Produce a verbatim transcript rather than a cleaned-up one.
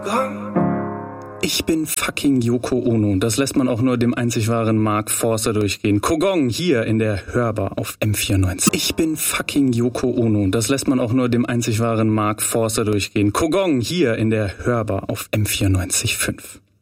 Ich bin fucking Yoko Ono. Das lässt man auch nur dem einzig wahren Mark Forster durchgehen. Kogong hier in der Hörbar auf M vierundneunzig. Ich bin fucking Yoko Ono. Das lässt man auch nur dem einzig wahren Mark Forster durchgehen. Kogong hier in der Hörbar auf M vierundneunzig Komma fünf.